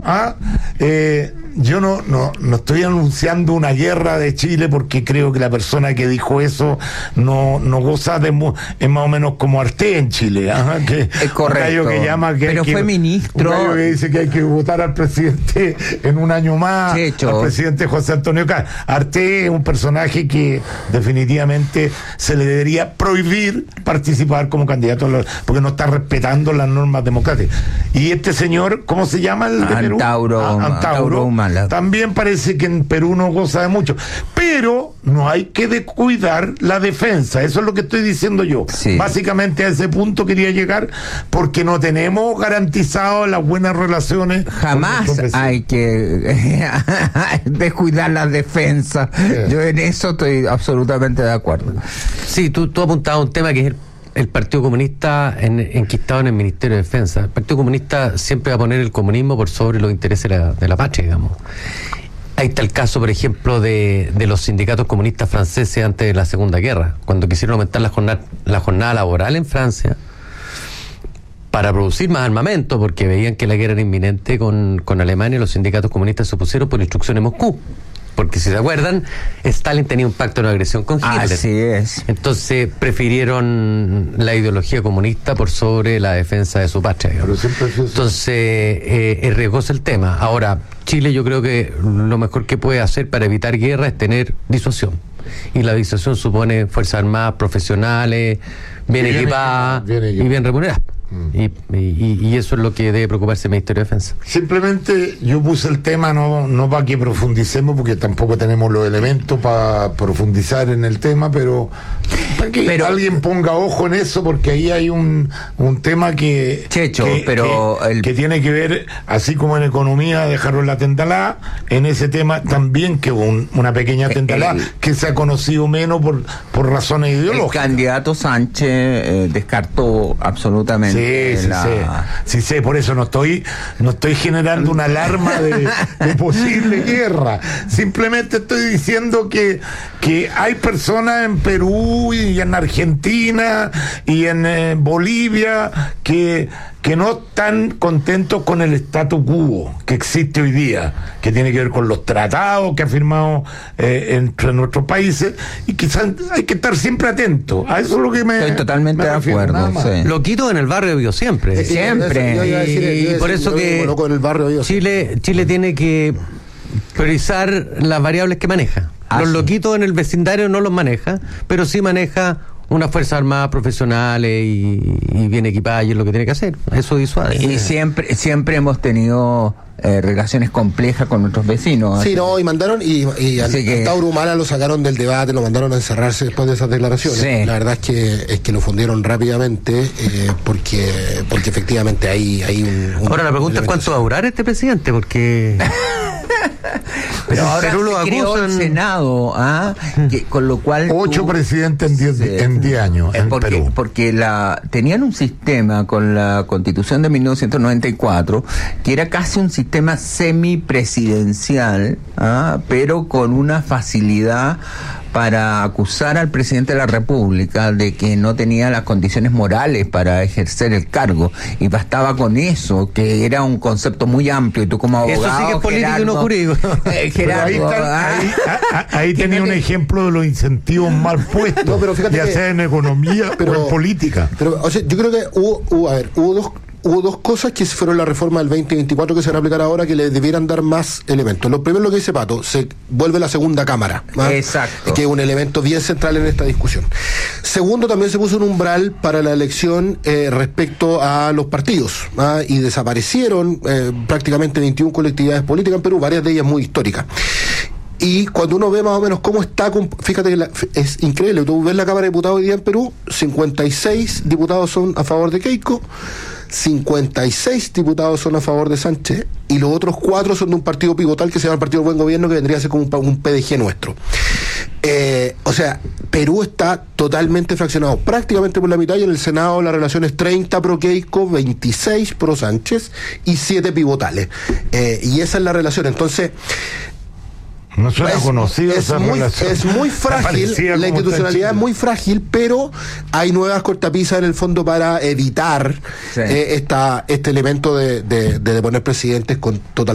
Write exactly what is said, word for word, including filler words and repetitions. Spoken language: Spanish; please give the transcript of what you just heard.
¿ah? Eh, yo no, no, no estoy anunciando una guerra de Chile porque creo que la persona que dijo eso no, no goza de mu- es más o menos como Arte en Chile, ¿ah? Que es correcto. Un gallo que llama que pero hay fue que, ministro. Un gallo que dice que hay que votar al presidente en un año más, Checho. al presidente José Antonio Caz. Arte es un personaje que definitivamente se le debería prohibir participar como candidato a la, porque no está respetando las normas democráticas. Y este señor, ¿cómo se llama el de Perú? Antauro, Ah, Antauro, Antauro Humala. También parece que en Perú no goza de mucho. Pero no hay que descuidar la defensa. Eso es lo que estoy diciendo yo. Sí. Básicamente a ese punto quería llegar, porque no tenemos garantizado las buenas relaciones. Jamás hay que descuidar la defensa. Yeah. Yo en eso estoy absolutamente de acuerdo. Sí, tú, tú apuntabas a un tema que es el, el Partido Comunista en, enquistado en el Ministerio de Defensa. El Partido Comunista siempre va a poner el comunismo por sobre los intereses de la, de la patria, digamos. Ahí está el caso, por ejemplo, de, de los sindicatos comunistas franceses antes de la Segunda Guerra, cuando quisieron aumentar la jornada, la jornada laboral en Francia para producir más armamento, porque veían que la guerra era inminente con, con Alemania. Los sindicatos comunistas se opusieron por instrucción de Moscú. Porque si se acuerdan, Stalin tenía un pacto de no agresión con Hitler. Así es. Entonces prefirieron la ideología comunista por sobre la defensa de su patria. Digamos. Entonces eh, es riesgoso el tema. Ahora, Chile yo creo que lo mejor que puede hacer para evitar guerra es tener disuasión. Y la disuasión supone fuerzas armadas profesionales, bien, bien equipadas bien y bien remuneradas. Mm. Y, y, y eso es lo que debe preocuparse el Ministerio de Defensa. Simplemente yo puse el tema no, no para que profundicemos, porque tampoco tenemos los elementos para profundizar en el tema, pero para que pero, alguien ponga ojo en eso, porque ahí hay un, un tema que, Checho, que, pero que, el... que tiene que ver, así como en economía dejaron la tentalá, en ese tema también que hubo un, una pequeña tentalá el, que se ha conocido menos por, por razones ideológicas. El candidato Sánchez eh, descartó absolutamente. Sí, sí, la... sé, sí sé, por eso no estoy, no estoy generando una alarma de, de posible guerra. Simplemente estoy diciendo que, que hay personas en Perú y en Argentina y en eh, Bolivia que, que no están contentos con el status quo que existe hoy día, que tiene que ver con los tratados que ha firmado eh, entre nuestros países, y quizás hay que estar siempre atentos. A eso es lo que me estoy totalmente me de refiero, acuerdo. Sí. Loquito en el barrio vio siempre. Sí, siempre. Y, y por eso que loco en el barrio, Chile, Chile tiene que priorizar las variables que maneja. Ah, los sí. loquitos en el vecindario no los maneja, pero sí maneja unas fuerzas armadas profesionales y, y bien equipadas, y es lo que tiene que hacer. Eso disuade. Y siempre, siempre hemos tenido eh, relaciones complejas con nuestros vecinos. Sí, no, y mandaron, y, y a que... Tauro Humala lo sacaron del debate, lo mandaron a encerrarse después de esas declaraciones. Sí. La verdad es que es que lo fundieron rápidamente, eh, porque porque efectivamente hay, hay un, un... Ahora la pregunta es cuánto va a durar este presidente, porque... Pero ahora Perú lo se creó acusan... el Senado, ¿ah? que, con lo cual ocho tú... presidentes en diez, Sí. en diez años en porque, Perú. Porque la, tenían un sistema con la Constitución de mil novecientos noventa y cuatro que era casi un sistema semipresidencial, ¿ah? pero con una facilidad para acusar al presidente de la República de que no tenía las condiciones morales para ejercer el cargo, y bastaba con eso, que era un concepto muy amplio, y tú como abogado... Eso sí que es político Gerardo, y no jurídico. Eh, Pero Gerardo, ahí, está, ah, ahí, a- a- ahí tenía un ejemplo de los incentivos mal puestos, No, pero fíjate ya que- sea en economía pero- o en política. Pero, o sea, yo creo que hubo, hubo, a ver, hubo dos hubo dos cosas que fueron la reforma del veinte veinticuatro que se van a aplicar ahora, que le debieran dar más elementos. Lo primero, lo que dice Pato, se vuelve la segunda cámara, ¿ah? Exacto. Que es un elemento bien central en esta discusión. Segundo, también se puso un umbral para la elección eh, respecto a los partidos, ¿ah? Y desaparecieron eh, prácticamente veintiuna colectividades políticas en Perú, varias de ellas muy históricas. Y cuando uno ve más o menos cómo está, fíjate que la, es increíble, tú ves la Cámara de Diputados hoy día en Perú, cincuenta y seis diputados son a favor de Keiko, cincuenta y seis diputados son a favor de Sánchez, y los otros cuatro son de un partido pivotal que se llama el Partido del Buen Gobierno, que vendría a ser como un, un P D G nuestro. Eh, o sea, Perú está totalmente fraccionado, prácticamente por la mitad, y en el Senado la relación es treinta pro Keiko, veintiséis pro Sánchez y siete pivotales. Eh, y esa es la relación. Entonces, No suena es, conocido es esa muy, relación. es muy frágil, la institucionalidad es muy frágil, pero hay nuevas cortapisas en el fondo para evitar sí. eh, esta, este elemento de, de, de poner presidentes con total